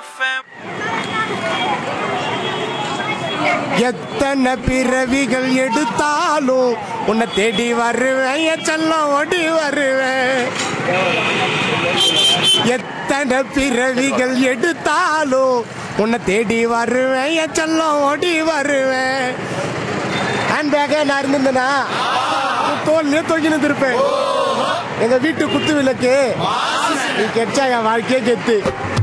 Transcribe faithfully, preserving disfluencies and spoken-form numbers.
எத்தனை பிறவிகள் எடுத்தாலும் உன்னை தேடி வருவேன், என் செல்லம் ஓடி வருவேன். எத்தனை பிறவிகள் எடுத்தாலும் உன்னை தேடி வருவேன், என் செல்லம் ஓடி வருவேன். ஹேண்ட் பேக்கே நான் இருந்திருந்தேனா தோல் தூக்கி நின்றுருப்பேன். எங்க வீட்டு குத்து விளக்கு நீ கெச்சா என் வாழ்க்கையே கெத்து.